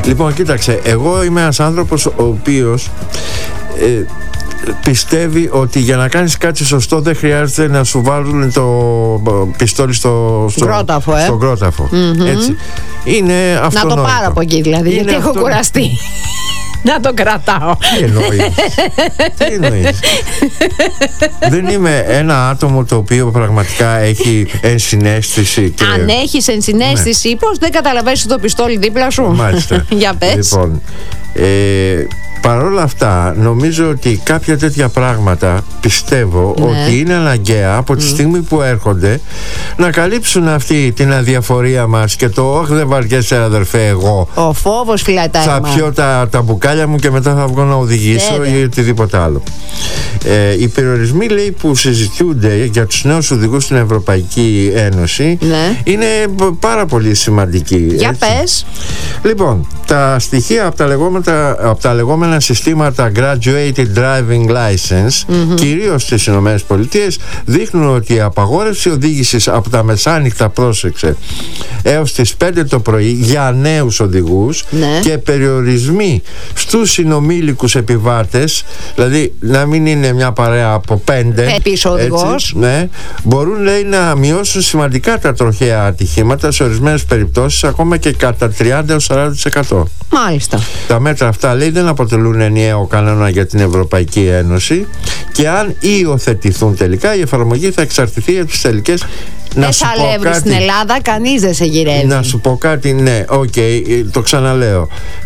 Λοιπόν, κοίταξε, εγώ είμαι ένας άνθρωπος ο οποίος πιστεύει ότι για να κάνεις κάτι σωστό δεν χρειάζεται να σου βάλουν το πιστόλι στον κρόταφο. Έτσι. Είναι αυτονόητο. Να το πάρω από εκεί δηλαδή, γιατί έχω κουραστεί να το κρατάω. Τι εννοείς? Τι εννοείς? Δεν είμαι ένα άτομο το οποίο πραγματικά έχει ενσυναίσθηση και... Αν έχεις ενσυναίσθηση, πώς δεν καταλαβαίνεις το πιστόλι δίπλα σου? Μάλιστα. Για πες. Λοιπόν, παρ' όλα αυτά νομίζω ότι κάποια τέτοια πράγματα πιστεύω ότι είναι αναγκαία από τη στιγμή που έρχονται να καλύψουν αυτή την αδιαφορία μας και το «Όχι, δεν βαριέσαι αδερφέ, εγώ ο φόβος φυλάει τα αίμα. Θα πιω τα μπουκάλια μου και μετά θα βγω να οδηγήσω» ή οτιδήποτε άλλο. Οι περιορισμοί, λέει, που συζητιούνται για τους νέους οδηγούς στην Ευρωπαϊκή Ένωση είναι πάρα πολύ σημαντικοί. Για πες. Λοιπόν, τα στοιχεία από τα λεγόμενα συστήματα Graduated Driving License, κυρίως στις Ηνωμένες Πολιτείες, δείχνουν ότι η απαγόρευση οδήγησης από τα μεσάνυχτα, πρόσεξε, έως τις 5 το πρωί για νέους οδηγούς και περιορισμοί στους συνομήλικους επιβάτες, δηλαδή να μην είναι μια παρέα από 5 πίσω οδηγός, μπορούν, λέει, να μειώσουν σημαντικά τα τροχαία ατυχήματα, σε ορισμένες περιπτώσεις ακόμα και κατά 30-40%. Μάλιστα. Τα μέτρα αυτά, λέει, δεν αποτελούν ενιαίο κανόνα για την Ευρωπαϊκή Ένωση και αν υιοθετηθούν τελικά, η εφαρμογή θα εξαρτηθεί από τις τελικές. Δεν θα λεύρει στην Ελλάδα, κανείς δεν σε γυρεύει. Να σου πω κάτι, ναι, το ξαναλέω.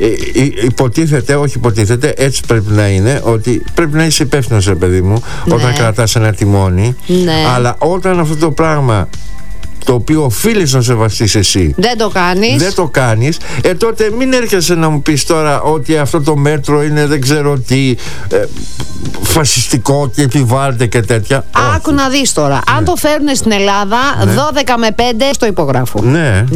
Υποτίθεται, έτσι πρέπει να είναι, ότι πρέπει να είσαι υπεύθυνος, ρε παιδί μου, όταν κρατάς ένα τιμόνι. Αλλά όταν αυτό το πράγμα, το οποίο οφείλεις να σεβαστείς εσύ, δεν το κάνεις, τότε μην έρχεσαι να μου πεις τώρα ότι αυτό το μέτρο είναι δεν ξέρω τι, φασιστικό και επιβάλλεται και τέτοια. Άκου να δεις τώρα, αν το φέρουν στην Ελλάδα, 12 με 5 στο υπογράφω.